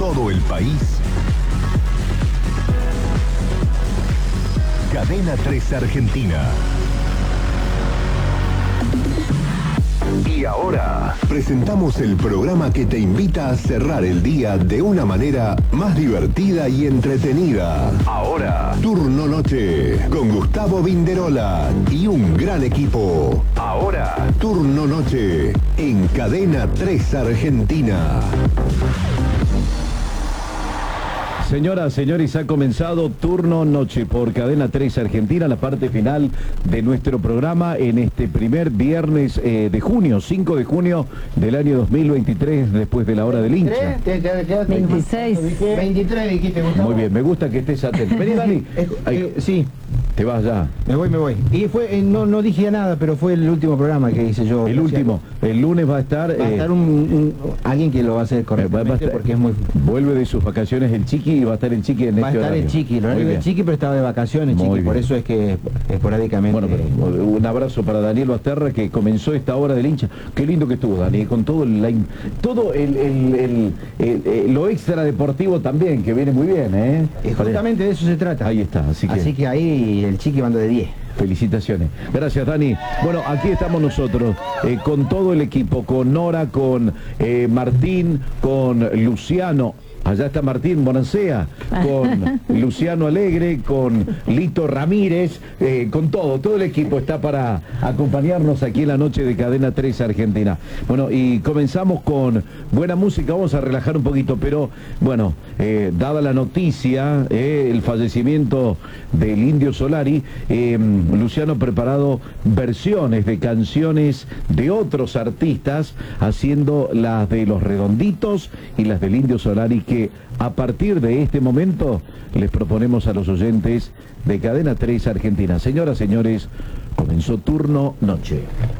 todo el país. Cadena 3 Argentina. Y ahora presentamos el programa que te invita a cerrar el día de una manera más divertida y entretenida. Ahora, Turno Noche con Gustavo Vinderola y un gran equipo. Ahora, Turno Noche en Cadena 3 Argentina. Señoras, señores, ha comenzado Turno Noche por Cadena 3 Argentina, la parte final de nuestro programa en este primer viernes de junio, 5 de junio del año 2023, después de la hora del hincha. 26. 23 dijiste, Gustavo. Muy bien, me gusta que estés atento. Vení, Dani. Sí, Te vas ya. me voy. Y fue, no dije nada, pero fue el último programa que hice yo. El último. El lunes va a estar... Va a estar alguien que lo va a hacer correctamente porque es muy... Vuelve de sus vacaciones el Chiqui y va a estar el Chiqui en Va a este estar horario. el Chiqui, el horario del Chiqui, pero estaba de vacaciones, Muy Chiqui, bien. por eso es que esporádicamente... Bueno, pero un abrazo para Daniel Basterra, que comenzó esta hora del hincha. Qué lindo que estuvo, Dani, con todo lo extra deportivo también, que viene muy bien, ¿eh? Justamente de eso se trata. Ahí está, así que ahí el Chiqui manda de 10. felicitaciones. Gracias, Dani. Bueno, aquí estamos nosotros, con todo el equipo, con Nora, con Martín, con Luciano. Allá está Martín Bonancea, con Luciano Alegre, con Lito Ramírez, con todo el equipo está para acompañarnos aquí en la noche de Cadena 3 Argentina. Bueno, y comenzamos con buena música, vamos a relajar un poquito, pero bueno, dada la noticia, el fallecimiento del Indio Solari, Luciano ha preparado versiones de canciones de otros artistas, haciendo las de Los Redonditos y las del Indio Solari, que a partir de este momento les proponemos a los oyentes de Cadena 3 Argentina. Señoras, señores, comenzó Turno Noche.